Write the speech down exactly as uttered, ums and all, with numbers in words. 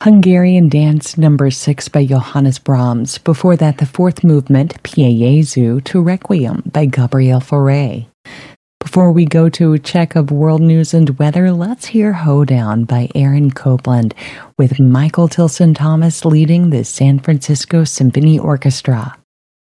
Hungarian Dance Number six by Johannes Brahms. Before that, the fourth movement, Pie Jesu to Requiem by Gabriel Fauré. Before we go to a check of world news and weather, let's hear Hoedown by Aaron Copland with Michael Tilson Thomas leading the San Francisco Symphony Orchestra.